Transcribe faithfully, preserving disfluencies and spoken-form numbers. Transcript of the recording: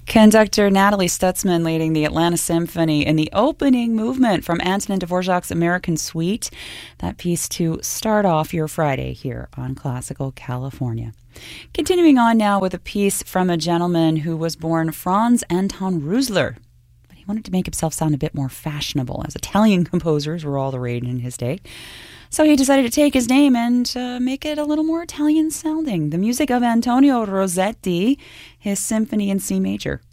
Conductor Natalie Stutzman leading the Atlanta Symphony in the opening movement from Antonin Dvorak's American Suite. That piece to start off your Friday here on Classical California. Continuing on now with a piece from a gentleman who was born Franz Anton Rüßler. But he wanted to make himself sound a bit more fashionable, as Italian composers were all the rage in his day. So he decided to take his name and uh, make it a little more Italian sounding. The music of Antonio Rossetti, his Symphony in C major.